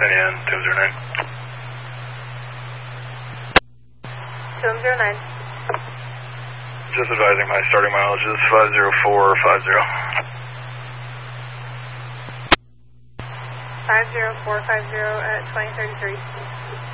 Penny 209. 209. Just advising my starting mileage is 50450. 50450 at 2033.